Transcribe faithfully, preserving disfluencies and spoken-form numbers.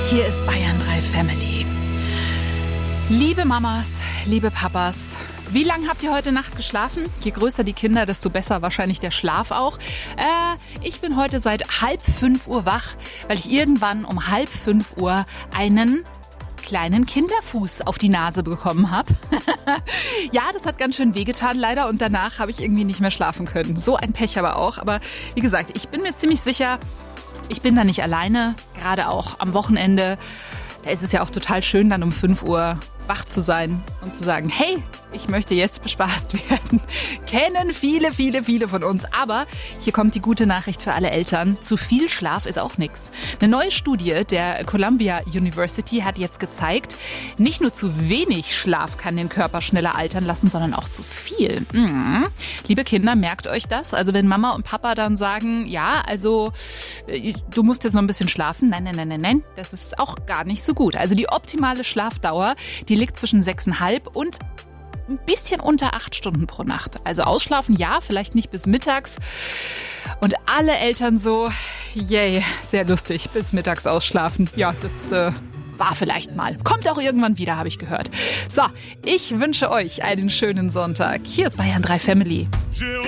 Hier ist Bayern drei Family. Liebe Mamas, liebe Papas, wie lange habt ihr heute Nacht geschlafen? Je größer die Kinder, desto besser wahrscheinlich der Schlaf auch. Äh, ich bin heute seit halb fünf Uhr wach, weil ich irgendwann um halb fünf Uhr einen kleinen Kinderfuß auf die Nase bekommen habe. Ja, das hat ganz schön wehgetan leider und danach habe ich irgendwie nicht mehr schlafen können. So ein Pech aber auch. Aber wie gesagt, ich bin mir ziemlich sicher, ich bin da nicht alleine, gerade auch am Wochenende. Da ist es ja auch total schön, dann um fünf Uhr wach zu sein und zu sagen, hey, ich möchte jetzt bespaßt werden. Kennen viele, viele, viele von uns. Aber hier kommt die gute Nachricht für alle Eltern. Zu viel Schlaf ist auch nichts. Eine neue Studie der Columbia University hat jetzt gezeigt, nicht nur zu wenig Schlaf kann den Körper schneller altern lassen, sondern auch zu viel. Mhm. Liebe Kinder, merkt euch das. Also wenn Mama und Papa dann sagen, ja, also du musst jetzt noch ein bisschen schlafen. Nein, nein, nein, nein, nein. Das ist auch gar nicht so gut. Also die optimale Schlafdauer, die liegt zwischen sechseinhalb und ein bisschen unter acht Stunden pro Nacht. Also ausschlafen, ja, vielleicht nicht bis mittags. Und alle Eltern so, yay, sehr lustig, bis mittags ausschlafen. Ja, das äh, war vielleicht mal. Kommt auch irgendwann wieder, habe ich gehört. So, ich wünsche euch einen schönen Sonntag. Hier ist Bayern drei Family.